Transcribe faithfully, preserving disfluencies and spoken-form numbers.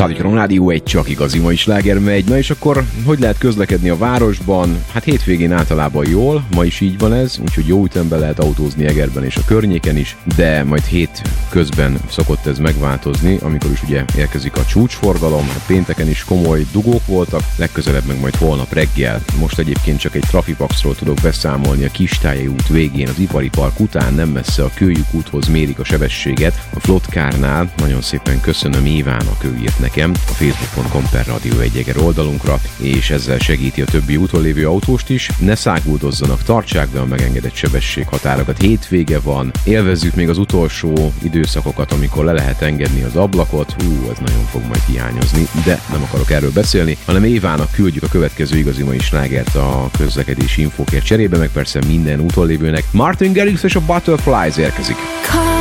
Szállítjuk rádió egy csak igazi mai sláger megy. Na és akkor hogy lehet közlekedni a városban? Hát hétvégén általában jól, ma is így van ez, úgyhogy jó ütemben lehet autózni Egerben és a környéken is, de majd hét közben szokott ez megváltozni, amikor is ugye érkezik a csúcsforgalom, a pénteken is komoly dugók voltak, legközelebb meg majd holnap reggel. Most egyébként csak egy trafipaxról tudok beszámolni, a Kistályai út végén, az Ipari Park után nem messze a Kőlyük úthoz mérik a sebességet, a Flottkárnál. Nagyon szépen köszönöm Évának, ő írt nekem a facebook pont com per rádió egy Eger oldalunkra, és ezzel segíti a többi úton lévő autóst is. Ne száguldozzanak, tartsák be a megengedett sebességhatárokat. Hétvége van, élvezzük még az utolsó időszakokat, amikor le lehet engedni az ablakot. Hú, ez nagyon fog majd hiányozni, de nem akarok erről beszélni, hanem Évának küldjük a következő igazi mai slágert a közlekedési infókért cserébe, meg persze minden úton lévőnek. Martin Garrix és a Butterflies érkezik.